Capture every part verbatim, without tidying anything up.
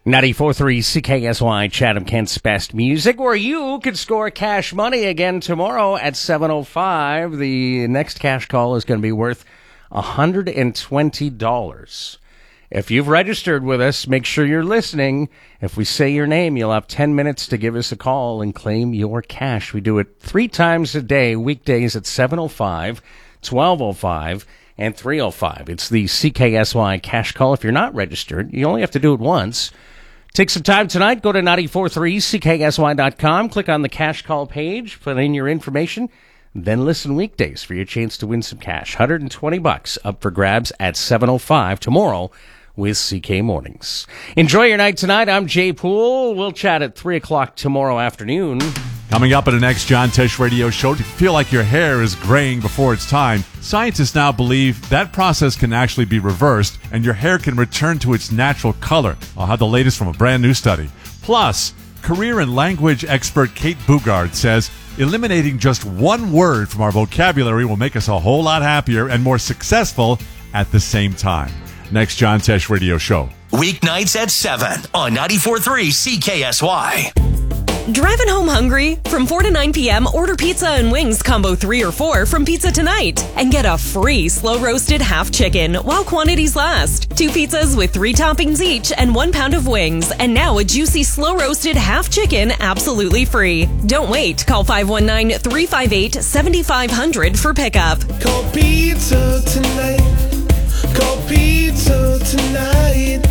ninety-four point three C K S Y, Chatham, Kent's best music, where you could score cash money again tomorrow at seven oh five. The next cash call is going to be worth one hundred twenty dollars. If you've registered with us, make sure you're listening. If we say your name, you'll have ten minutes to give us a call and claim your cash. We do it three times a day, weekdays at seven oh five, twelve oh five, and three oh five. It's the C K S Y cash call. If you're not registered, you only have to do it once. Take some time tonight. Go to ninety-four point three C K S Y dot com. Click on the cash call page. Put in your information. Then listen weekdays for your chance to win some cash. one hundred twenty bucks up for grabs at seven oh five tomorrow with C K Mornings. Enjoy your night tonight. I'm Jay Poole. We'll chat at three o'clock tomorrow afternoon. Coming up at the next John Tesh radio show, to feel like your hair is graying before it's time, scientists now believe that process can actually be reversed and your hair can return to its natural color. I'll have the latest from a brand new study. Plus, career and language expert Kate Bugard says eliminating just one word from our vocabulary will make us a whole lot happier and more successful at the same time. Next John Tesh radio show. Weeknights at seven on ninety-four point three C K S Y. Driving home hungry? From four to nine p.m., order pizza and wings combo three or four from Pizza Tonight and get a free slow-roasted half chicken while quantities last. Two pizzas with three toppings each and one pound of wings. And now a juicy slow-roasted half chicken absolutely free. Don't wait. Call five one nine, three five eight, seven five zero zero for pickup. Call Pizza Tonight. Call Pizza Tonight.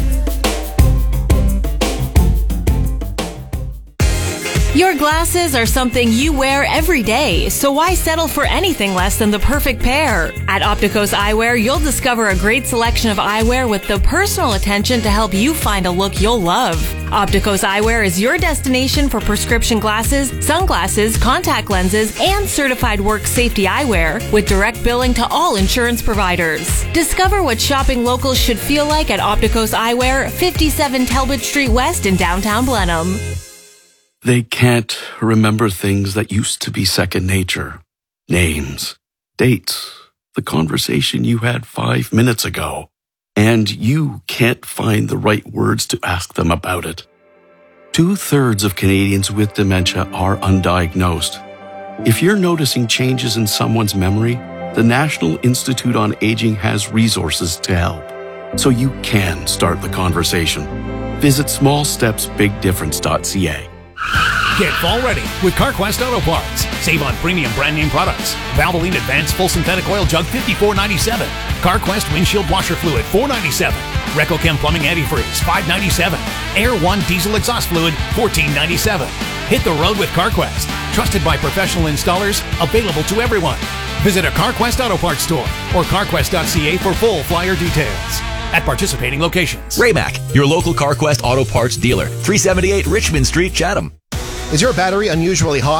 Your glasses are something you wear every day, so why settle for anything less than the perfect pair? At Opticos Eyewear, you'll discover a great selection of eyewear with the personal attention to help you find a look you'll love. Opticos Eyewear is your destination for prescription glasses, sunglasses, contact lenses, and certified work safety eyewear with direct billing to all insurance providers. Discover what shopping locals should feel like at Opticos Eyewear, fifty-seven Talbot Street West in downtown Blenheim. They can't remember things that used to be second nature. Names, dates, the conversation you had five minutes ago. And you can't find the right words to ask them about it. Two-thirds of Canadians with dementia are undiagnosed. If you're noticing changes in someone's memory, the National Institute on Aging has resources to help, so you can start the conversation. Visit small steps big difference dot c a. Get fall ready with CarQuest Auto Parts. Save on premium brand name products. Valvoline Advanced Full Synthetic Oil Jug fifty-four ninety-seven. CarQuest Windshield Washer Fluid four ninety-seven. RecoChem Plumbing Antifreeze five ninety-seven. Air One Diesel Exhaust Fluid fourteen ninety-seven. Hit the road with CarQuest. Trusted by professional installers. Available to everyone. Visit a CarQuest Auto Parts store or carquest dot c a for full flyer details. At participating locations. Rayback, your local CarQuest Auto Parts dealer. three seventy-eight Richmond Street, Chatham. Is your battery unusually hot?